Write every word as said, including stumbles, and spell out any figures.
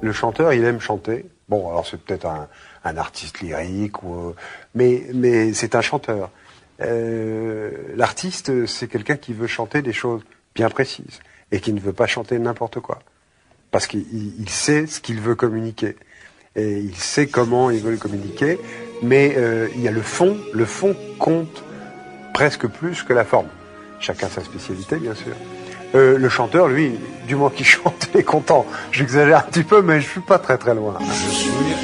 Le chanteur, il aime chanter. Bon, alors c'est peut-être un, un artiste lyrique, ou, mais, mais c'est un chanteur. Euh, l'artiste, c'est quelqu'un qui veut chanter des choses bien précises et qui ne veut pas chanter n'importe quoi. Parce qu'il il sait ce qu'il veut communiquer. Et il sait comment il veut le communiquer, mais euh, il y a le fond. Le fond compte presque plus que la forme. Chacun sa spécialité, bien sûr. Euh, le chanteur, lui, du moins qu'il chante, il est content. J'exagère un petit peu, mais je suis pas très très loin. Je suis